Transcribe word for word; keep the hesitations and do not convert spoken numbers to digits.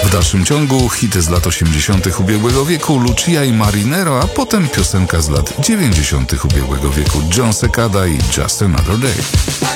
W dalszym ciągu hity z lat osiemdziesiątych ubiegłego wieku, Lucia i Marinero, a potem piosenka z lat dziewięćdziesiątych ubiegłego wieku, John Cicada i Just Another Day.